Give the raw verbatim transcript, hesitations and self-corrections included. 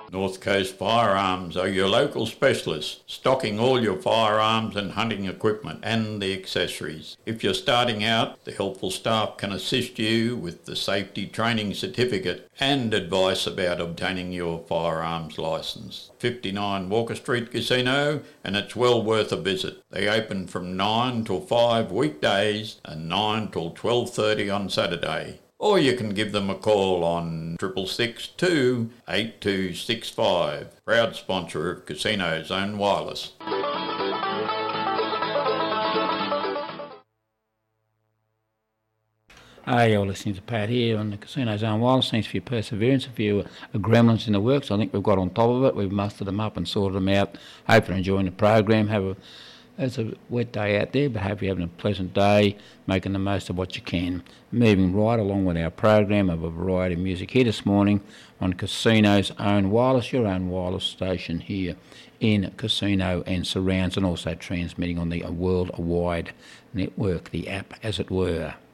North Coast Firearms are your local specialists, stocking all your firearms and hunting equipment and the accessories. If you're starting out, the helpful staff can assist you with the safety training certificate and advice about obtaining your firearms licence. fifty-nine Walker Street Casino, and it's well worth a visit. They open from nine till five weekdays and nine till twelve thirty on Saturday. Or you can give them a call on six six six two, eight two six five. Proud sponsor of Casino Zone Wireless. Hey, you're listening to Pat here on the Casino Zone Wireless. Thanks for your perseverance. A few uh, gremlins in the works. I think we've got on top of it. We've mustered them up and sorted them out. Hope you're enjoying the program. Have a It's a wet day out there, but hope you're having a pleasant day, making the most of what you can. Moving right along with our program of a variety of music here this morning on Casino's Own Wireless, your own wireless station here in Casino and surrounds, and also transmitting on the worldwide network, the app as it were.